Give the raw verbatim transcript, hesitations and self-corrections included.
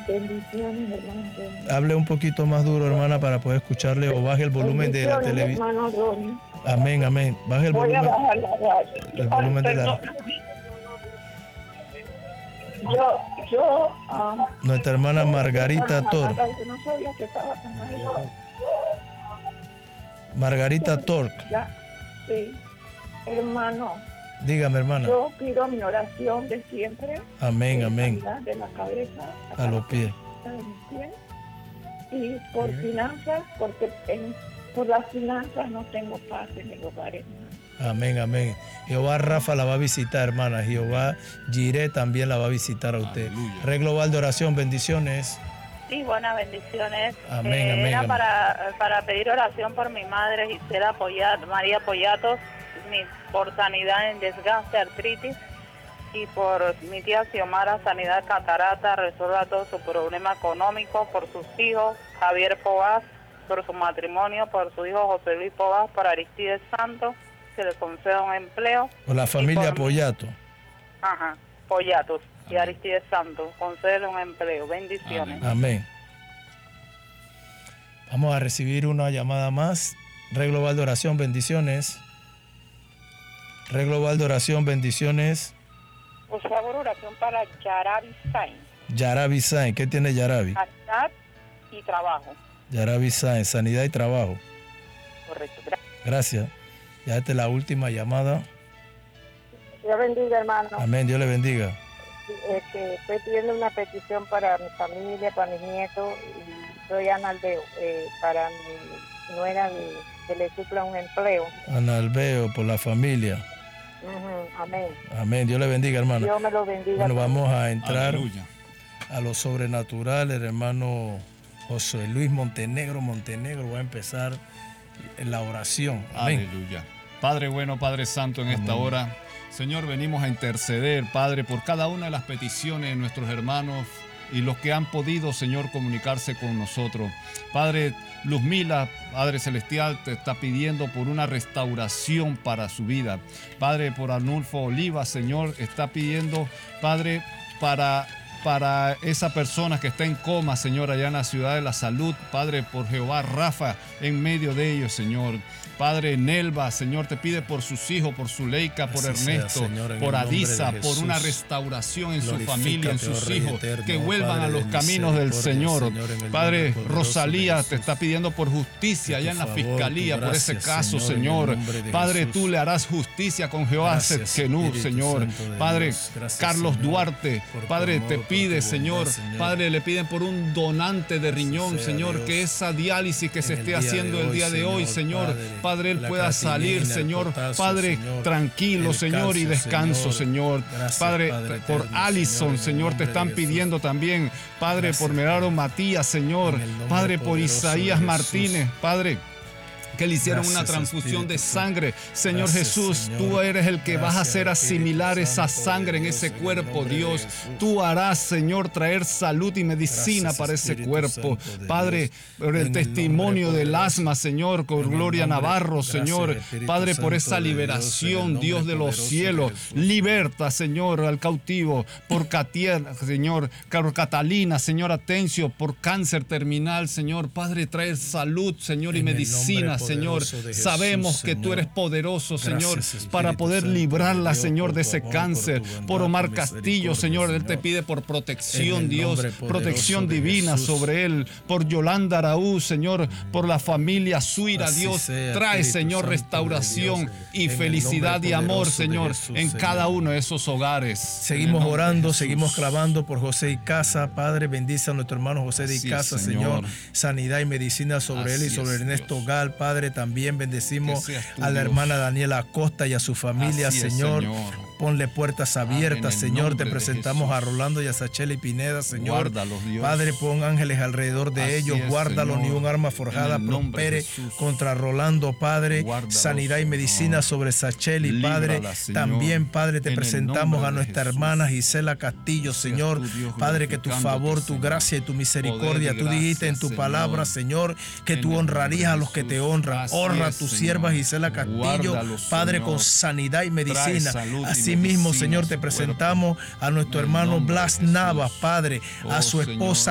Bendiciones, hermano Ronnie. Hable un poquito más duro, hermana, para poder escucharle, o baje el volumen de la televisión. Hermano Ronnie. Amén, amén. Baje el Voy volumen. a bajar la radio. El volumen de la... Yo, yo... Um, Nuestra hermana Margarita Tor. No sabía que estaba tan ahí. Margarita Tor. Ya, sí. Hermano. Dígame, hermana. Yo pido mi oración de siempre. Amén, de amén. De la cabeza a los pies. De mis pies. Y por sí. finanzas, porque en, por las finanzas no tengo paz en el hogar, hermano. Amén, amén. Jehová Rafa la va a visitar, hermana. Jehová Jireh también la va a visitar a usted. Aleluya. Red Global de Oración, bendiciones. Sí, buenas bendiciones. Amén, eh, amén, Era amén. Para, para pedir oración por mi madre Gisela Poyatos, María Poyatos, mi, por sanidad en desgaste, artritis, y por mi tía Xiomara, sanidad catarata, resuelva todo su problema económico, por sus hijos, Javier Povaz, por su matrimonio, por su hijo José Luis Povaz, por Aristides Santos, que le conceda un empleo. Por la familia por, Poyato. Ajá, Poyatos y Aristides Santos, concédele un empleo. Bendiciones. Amén. Amén. Vamos a recibir una llamada más. Red Global de Oración, bendiciones. Red Global de Oración, bendiciones. Por favor, oración para Yarabi Sainz. Yarabi Sainz, ¿qué tiene Yarabi? Sanidad y trabajo. Yarabi Sainz, sanidad y trabajo. Correcto, gracias. Gracias. Ya esta es la última llamada. Dios bendiga, hermano. Amén, Dios le bendiga. Este, estoy pidiendo una petición para mi familia, para mis nietos, y soy Ana Aldeo, eh, para mi nuera de, que le supla un empleo. Ana Albeo, por la familia. Uh-huh, amén. Amén, Dios le bendiga, hermano. Dios me lo bendiga. Bueno, vamos a entrar Aleluya. a lo sobrenatural. El hermano José Luis Montenegro, Montenegro va a empezar la oración. Amén. Aleluya. Padre bueno, Padre santo, en esta Amén. hora, Señor, venimos a interceder, Padre, por cada una de las peticiones de nuestros hermanos y los que han podido, Señor, comunicarse con nosotros. Padre, Luzmila, Padre Celestial, te está pidiendo por una restauración para su vida. Padre, por Arnulfo Oliva, Señor, está pidiendo, Padre, para... para esa persona que está en coma, Señor, allá en la ciudad de la salud. Padre, por Jehová Rafa en medio de ellos, Señor. Padre, Nelva, Señor, te pide por sus hijos, por Zuleika, por Así sea, Ernesto, Señor, en por el nombre Adisa, de por Jesús. una restauración en su Glorifícate, familia, en oh sus Rey hijos, eterno, que vuelvan Padre a los de caminos del misericordia, Señor. Señor, en el Padre, nombre poderoso Rosalía de te Jesús. está pidiendo por justicia Que allá tu en la favor, fiscalía tu por ese gracia, caso, Señor, en el Señor. nombre de Padre, Jesús. tú le harás justicia con Jehová Gracias, Setkenú, Espíritu Señor. Santo de Padre, Dios. Gracias, Carlos Señor, Duarte, por tu Padre, amor, te por pide, tu Señor, bondad, Señor. Padre, le piden por un donante de riñón, sea Señor, Dios. que esa diálisis que se En el esté día de haciendo el hoy, día de hoy, Señor, Señor, Padre, Padre, él la pueda salir, creatinina, el Señor, potasio, Padre, Señor, tranquilo, el Señor, y calcio, descanso, Señor. Señor. Gracias, Padre, Padre por eterno, Alison, Señor, en el Señor, te nombre están de Jesús. pidiendo también, Padre, Gracias, por Meraro Padre. Matías, Señor, En el nombre Padre, por poderoso de Isaías Jesús. Martínez, Padre, que le hicieron Gracias, una transfusión de Espíritu Santo. sangre. Señor Gracias, Jesús, Señor. tú eres el que vas a Gracias, hacer Espíritu asimilar esa Santo de sangre en Dios, ese en el cuerpo, nombre de Dios. Jesús. Tú harás, Señor, traer salud y medicina Gracias, para ese Espíritu cuerpo. Santo de Padre, Dios. por En el el testimonio nombre del poderoso. asma, Señor, con En el Gloria nombre- Navarro, gracias, Señor. Espíritu Padre, por Santo esa de Dios, en el liberación, nombre Dios de los poderoso de cielos. Jesús. Liberta, Señor, al cautivo. Por Catier, Señor, por Catalina, Señor Atencio, por cáncer terminal, Señor. Padre, trae salud, Señor, y En el medicina, nombre Señor. poderoso de Jesús, Sabemos que tú Señor. eres poderoso, Señor, Gracias, Espíritu para poder Santo de librarla, Dios, Señor, por de tu ese amor, cáncer. por tu bondad, Por Omar tu Castillo, misericordia, Señor, Él te Señor. pide por En protección, el Dios, nombre poderoso protección de divina Jesús. sobre Él. Por Yolanda Araúz, Señor, por la familia Suira, Así Dios, sea, trae, Espíritu Señor, Santo de restauración Dios. y En el felicidad nombre y amor, poderoso de Señor, Jesús, en Señor. cada uno de esos hogares. En el Seguimos nombre de orando, Jesús. seguimos clamando por José y Casa. Padre, bendice a nuestro hermano José de Así es, Casa, Señor. Señor. Sanidad y medicina sobre él y Así sobre es, Ernesto Dios. Gal. Padre, también bendecimos Que seas tú, a la Dios. hermana Daniela Acosta y a su familia, Así es, Señor. Señor. Ponle puertas abiertas, en el Señor. nombre Te de presentamos Jesús. a Rolando y a Sacheli Pineda, Señor. Guárdalos, Dios. Padre, pon ángeles alrededor de Así ellos. es, Guárdalos, Señor. ni un arma En forjada el nombre de prospere Jesús. contra Rolando, Padre. Guárdalos, Sanidad y medicina Señor. sobre Sacheli, Padre. Líbrala, Señor. También, Padre, te En el presentamos nombre a de nuestra Jesús. hermana Gisela Castillo, Seas Señor. tú, Dios, Padre, que tu glorificándote, favor, tu Señor. gracia y tu misericordia, Poder y tú dijiste en tu gracia, palabra, Señor. Señor, que En tú el honrarías nombre a de los que te Jesús. honran. Así Honra a es, tu Señor. sierva Gisela Castillo, Guárdalos, Padre, Señor. con sanidad y medicina. Trae salud y Asimismo, medicina Señor, a te su presentamos a nuestro En el hermano nombre de Blas Jesús. Navas, Padre, a Oh, su Señor. esposa